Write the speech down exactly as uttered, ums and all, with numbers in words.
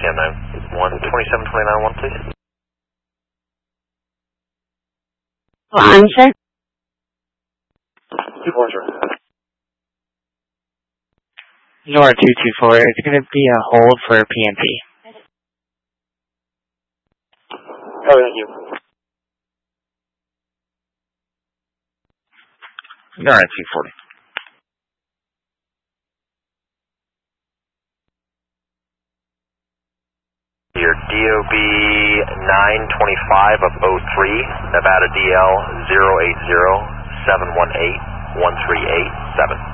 C M nine one twenty-seven twenty-nine one, please. Answer. two four zero. Nora two two four, it's going to be a hold for P M P. Oh, thank you. Nora two forty. Your D O B nine twenty-five of oh three, Nevada D L zero eight zero seven one eight one three eight seven.